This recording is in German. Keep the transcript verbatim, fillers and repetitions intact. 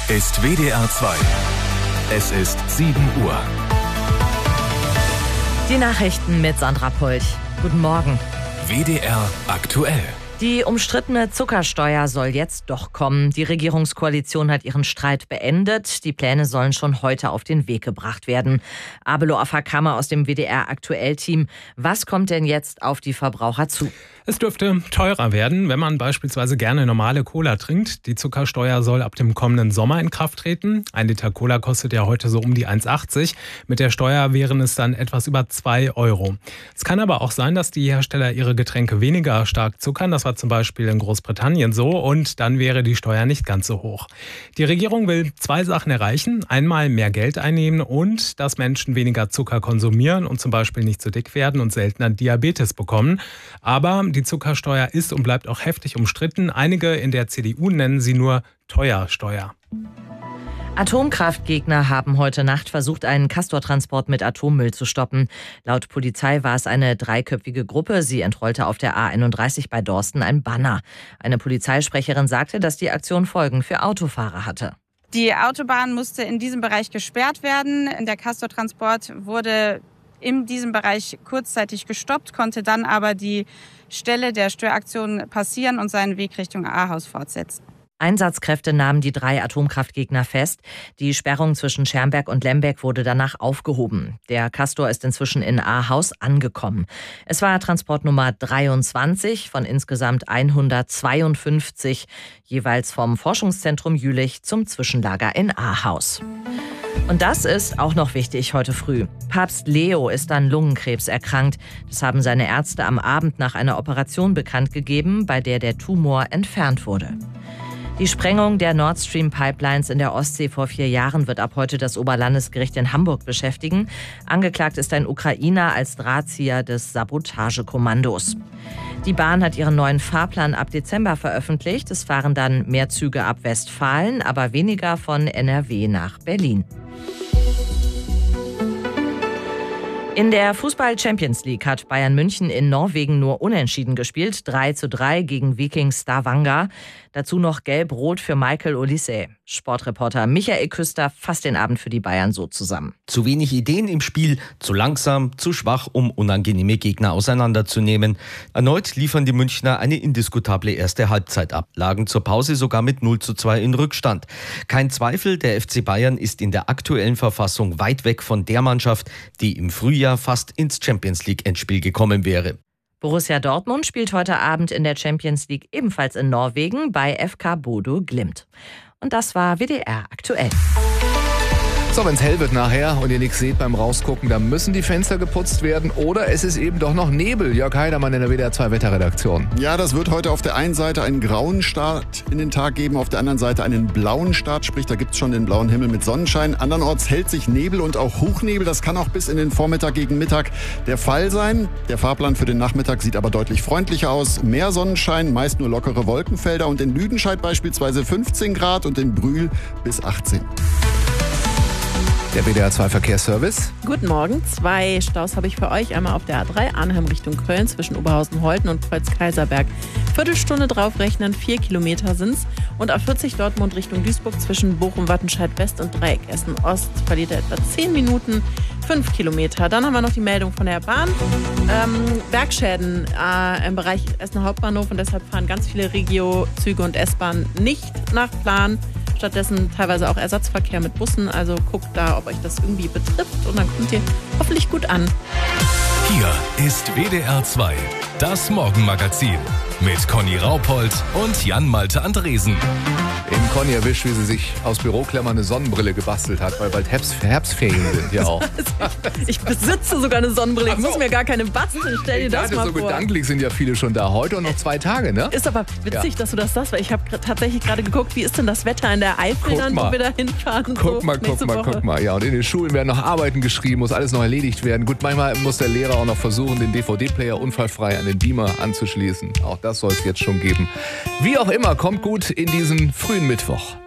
ist W D R zwei. Es ist sieben Uhr. Die Nachrichten mit Sandra Pulch. Guten Morgen. W D R aktuell. Die umstrittene Zuckersteuer soll jetzt doch kommen. Die Regierungskoalition hat ihren Streit beendet. Die Pläne sollen schon heute auf den Weg gebracht werden. Abelo Afakama aus dem W D R Aktuell-Team. Was kommt denn jetzt auf die Verbraucher zu? Es dürfte teurer werden, wenn man beispielsweise gerne normale Cola trinkt. Die Zuckersteuer soll ab dem kommenden Sommer in Kraft treten. Ein Liter Cola kostet ja heute so um die eins achtzig. Mit der Steuer wären es dann etwas über zwei Euro. Es kann aber auch sein, dass die Hersteller ihre Getränke weniger stark zuckern. Das war zum Beispiel in Großbritannien so. Und dann wäre die Steuer nicht ganz so hoch. Die Regierung will zwei Sachen erreichen. Einmal mehr Geld einnehmen und dass Menschen weniger Zucker konsumieren und zum Beispiel nicht zu dick werden und seltener Diabetes bekommen. Aber die Zuckersteuer ist und bleibt auch heftig umstritten. Einige in der C D U nennen sie nur Teuersteuer. Atomkraftgegner haben heute Nacht versucht, einen Castor-Transport mit Atommüll zu stoppen. Laut Polizei war es eine dreiköpfige Gruppe. Sie entrollte auf der A einunddreißig bei Dorsten ein Banner. Eine Polizeisprecherin sagte, dass die Aktion Folgen für Autofahrer hatte. Die Autobahn musste in diesem Bereich gesperrt werden. Der Castor-Transport wurde in diesem Bereich kurzzeitig gestoppt, konnte dann aber die Stelle der Störaktion passieren und seinen Weg Richtung Ahaus fortsetzen. Einsatzkräfte nahmen die drei Atomkraftgegner fest. Die Sperrung zwischen Schermberg und Lemberg wurde danach aufgehoben. Der Castor ist inzwischen in Ahaus angekommen. Es war Transport Nummer dreiundzwanzig von insgesamt hundertzweiundfünfzig, jeweils vom Forschungszentrum Jülich zum Zwischenlager in Ahaus. Und das ist auch noch wichtig heute früh. Papst Leo ist an Lungenkrebs erkrankt. Das haben seine Ärzte am Abend nach einer Operation bekannt gegeben, bei der der Tumor entfernt wurde. Die Sprengung der Nord Stream Pipelines in der Ostsee vor vier Jahren wird ab heute das Oberlandesgericht in Hamburg beschäftigen. Angeklagt ist ein Ukrainer als Drahtzieher des Sabotagekommandos. Die Bahn hat ihren neuen Fahrplan ab Dezember veröffentlicht. Es fahren dann mehr Züge ab Westfalen, aber weniger von N R W nach Berlin. In der Fußball-Champions League hat Bayern München in Norwegen nur unentschieden gespielt. drei zu drei gegen Viking Stavanger. Dazu noch gelb-rot für Michael Olise. Sportreporter Michael Küster fasst den Abend für die Bayern so zusammen. Zu wenig Ideen im Spiel, zu langsam, zu schwach, um unangenehme Gegner auseinanderzunehmen. Erneut liefern die Münchner eine indiskutable erste Halbzeit ab, lagen zur Pause sogar mit null zu zwei in Rückstand. Kein Zweifel, der F C Bayern ist in der aktuellen Verfassung weit weg von der Mannschaft, die im Frühjahr fast ins Champions-League-Endspiel gekommen wäre. Borussia Dortmund spielt heute Abend in der Champions League ebenfalls in Norwegen bei F K Bodo Glimt. Und das war W D R aktuell. So, wenn es hell wird nachher und ihr nichts seht beim Rausgucken, dann müssen die Fenster geputzt werden oder es ist eben doch noch Nebel. Jörg Heidermann in der W D R zwei Wetterredaktion. Ja, das wird heute auf der einen Seite einen grauen Start in den Tag geben, auf der anderen Seite einen blauen Start, sprich da gibt es schon den blauen Himmel mit Sonnenschein. Andernorts hält sich Nebel und auch Hochnebel, das kann auch bis in den Vormittag gegen Mittag der Fall sein. Der Fahrplan für den Nachmittag sieht aber deutlich freundlicher aus. Mehr Sonnenschein, meist nur lockere Wolkenfelder und in Lüdenscheid beispielsweise fünfzehn Grad und in Brühl bis achtzehn. Der W D R zwei Verkehrsservice. Guten Morgen. Zwei Staus habe ich für euch. Einmal auf der A drei Arnhem Richtung Köln zwischen Oberhausen-Holten und Kreuz-Kaiserberg. Viertelstunde draufrechnen, vier Kilometer sind's. Und A vierzig Dortmund Richtung Duisburg zwischen Bochum, Wattenscheid West und Dreieck Essen Ost verliert er etwa zehn Minuten, fünf Kilometer. Dann haben wir noch die Meldung von der Bahn. Ähm, Werkschäden äh, im Bereich Essener Hauptbahnhof und deshalb fahren ganz viele Regio-Züge und S-Bahnen nicht nach Plan. Stattdessen teilweise auch Ersatzverkehr mit Bussen. Also guckt da, ob euch das irgendwie betrifft. Und dann kommt ihr hoffentlich gut an. Hier ist W D R zwei, das Morgenmagazin mit Conny Raupold und Jan-Malte Andresen. Eben Conny erwischt, wie sie sich aus Büroklammern eine Sonnenbrille gebastelt hat, weil bald Herbst, Herbstferien sind ja auch. Ich besitze sogar eine Sonnenbrille, ich so. muss mir gar keine basteln. Stell dir das ja, mal so vor. Gedanklich sind ja viele schon da. Heute und noch zwei Tage, ne? Ist aber witzig, ja, dass du das sagst, weil ich habe tatsächlich gerade geguckt, wie ist denn das Wetter in der Eifel guck dann, mal. wo wir da hinfahren. Guck so mal, guck mal, Woche. guck mal. Ja, und in den Schulen werden noch Arbeiten geschrieben, muss alles noch erledigt werden. Gut, manchmal muss der Lehrer auch noch versuchen, den D V D-Player unfallfrei an den Beamer anzuschließen. Auch das soll es jetzt schon geben. Wie auch immer, kommt gut in diesen frühen Mittwoch.